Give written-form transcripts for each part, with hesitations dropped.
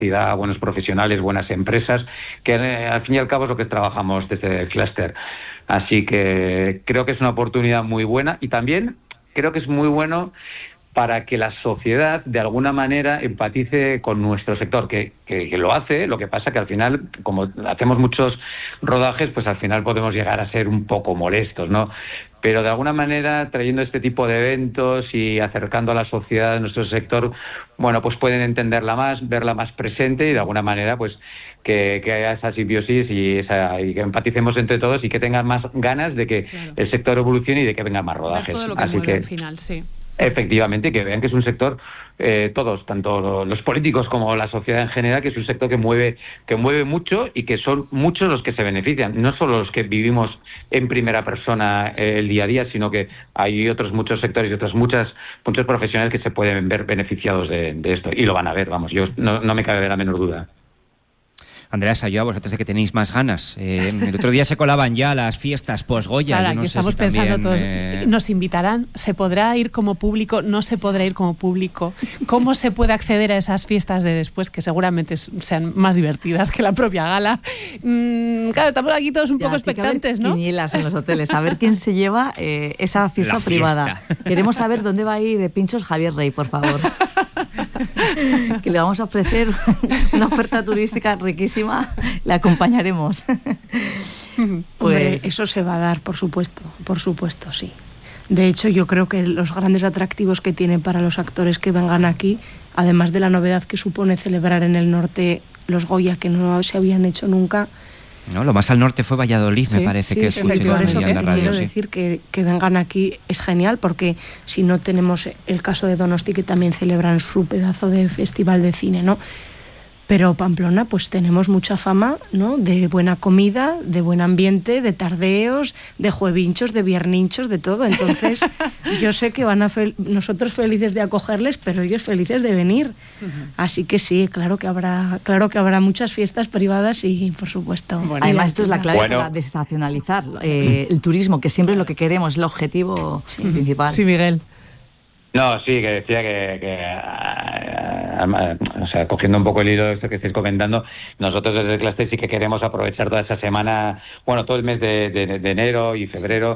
capacidad, buenos profesionales, buenas empresas, que al fin y al cabo es lo que trabajamos desde el clúster. Así que creo que es una oportunidad muy buena y también creo que es muy bueno para que la sociedad de alguna manera empatice con nuestro sector, que lo hace. Lo que pasa que al final, como hacemos muchos rodajes, pues al final podemos llegar a ser un poco molestos, ¿no? Pero de alguna manera, trayendo este tipo de eventos y acercando a la sociedad de nuestro sector, bueno, pues pueden entenderla más, verla más presente y de alguna manera, pues que haya esa simbiosis y que empaticemos entre todos y que tengan más ganas de que el sector evolucione y de que vengan más rodajes. Todo lo que mueve al final, sí. Efectivamente, que vean que es un sector, todos, tanto los políticos como la sociedad en general, que es un sector que mueve mucho y que son muchos los que se benefician, no solo los que vivimos en primera persona el día a día, sino que hay otros muchos sectores y muchos profesionales que se pueden ver beneficiados de esto y lo van a ver, vamos, yo no me cabe la menor duda. Andrea Sayó, vosotros de que tenéis más ganas. El otro día se colaban ya las fiestas post-Goya. Claro, aquí estamos pensando todos, ¿nos invitarán? ¿Se podrá ir como público? ¿No se podrá ir como público? ¿Cómo se puede acceder a esas fiestas de después, que seguramente sean más divertidas que la propia gala? Claro, estamos aquí todos un poco expectantes, ¿no? Quinielas en los hoteles, a ver quién se lleva esa fiesta privada. Queremos saber dónde va a ir de pinchos Javier Rey, por favor. Que le vamos a ofrecer una oferta turística riquísima, le acompañaremos. Hombre, eso se va a dar, por supuesto, sí. De hecho, yo creo que los grandes atractivos que tiene para los actores que vengan aquí, además de la novedad que supone celebrar en el norte los Goya, que no se habían hecho nunca. No, lo más al norte fue Valladolid, me parece que escuché por eso en la radio. Quiero decir que vengan aquí es genial, porque si no tenemos el caso de Donosti, que también celebran su pedazo de festival de cine, ¿no? Pero Pamplona, pues tenemos mucha fama, ¿no? De buena comida, de buen ambiente, de tardeos, de juevinchos, de vierninchos, de todo. Entonces, yo sé que van a nosotros felices de acogerles, pero ellos felices de venir. Así que sí, claro que habrá muchas fiestas privadas y, por supuesto. Bueno, además, esto es la clave para desestacionalizar el turismo, que siempre es lo que queremos, el objetivo principal. Sí, Miguel. No, sí, que decía o sea, cogiendo un poco el hilo de esto que estáis comentando, nosotros desde el Clúster sí que queremos aprovechar toda esa semana, bueno, todo el mes de enero y febrero,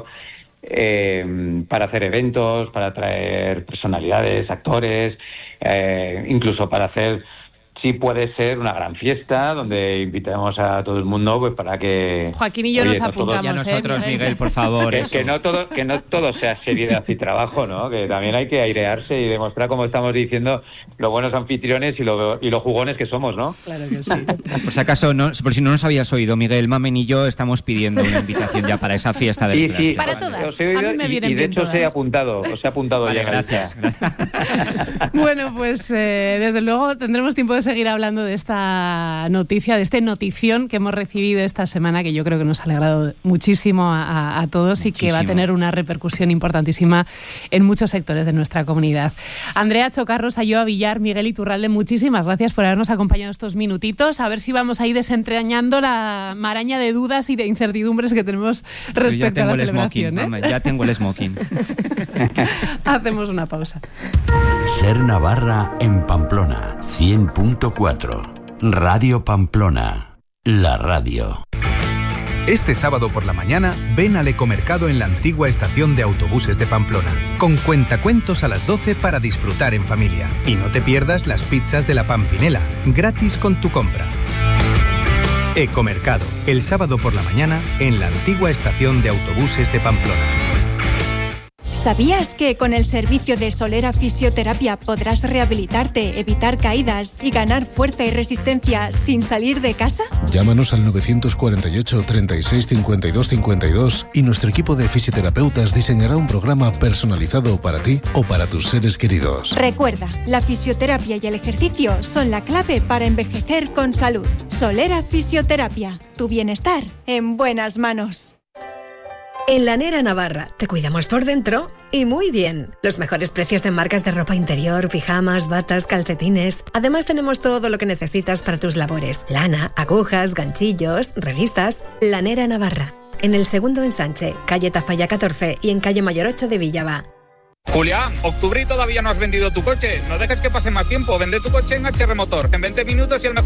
para hacer eventos, para traer personalidades, actores, incluso para hacer, sí puede ser, una gran fiesta donde invitemos a todo el mundo, pues para que Joaquín y yo nos apuntamos. Y a nosotros, Miguel, por favor. que no todo sea seriedad y trabajo, ¿no? Que también hay que airearse y demostrar, como estamos diciendo, lo buenos anfitriones y lo jugones que somos, ¿no? Claro que sí. Por si acaso, por si no nos habías oído, Miguel, Mamen y yo estamos pidiendo una invitación ya para esa fiesta del Clúster. Sí, para todas. Os he oído, a mí me vienen y de hecho os he apuntado vale, ya. Gracias. Bueno, pues desde luego tendremos tiempo de seguir hablando de esta noticia, de este notición que hemos recibido esta semana, que yo creo que nos ha alegrado muchísimo a todos y que va a tener una repercusión importantísima en muchos sectores de nuestra comunidad. Andrea Chocarro, Sayó Villar, Miguel Iturralde, muchísimas gracias por habernos acompañado estos minutitos. A ver si vamos a ir desentrañando la maraña de dudas y de incertidumbres que tenemos respecto a la celebración. Ya tengo el smoking. Hacemos una pausa. Ser Navarra en Pamplona, 100.4. Radio Pamplona, la radio. Este sábado por la mañana, ven al Ecomercado en la antigua estación de autobuses de Pamplona, con cuentacuentos a las 12 para disfrutar en familia. Y no te pierdas las pizzas de la Pampinela, gratis con tu compra. Ecomercado, el sábado por la mañana, en la antigua estación de autobuses de Pamplona. ¿Sabías que con el servicio de Solera Fisioterapia podrás rehabilitarte, evitar caídas y ganar fuerza y resistencia sin salir de casa? Llámanos al 948 36 52 52 y nuestro equipo de fisioterapeutas diseñará un programa personalizado para ti o para tus seres queridos. Recuerda, la fisioterapia y el ejercicio son la clave para envejecer con salud. Solera Fisioterapia, tu bienestar en buenas manos. En Lanera Navarra te cuidamos por dentro y muy bien. Los mejores precios en marcas de ropa interior, pijamas, batas, calcetines. Además tenemos todo lo que necesitas para tus labores. Lana, agujas, ganchillos, revistas. Lanera Navarra. En el segundo ensanche, calle Tafalla 14 y en calle Mayor 8 de Villaba. Julián, octubre y todavía no has vendido tu coche. No dejes que pase más tiempo. Vende tu coche en HR Motor. En 20 minutos y el mejor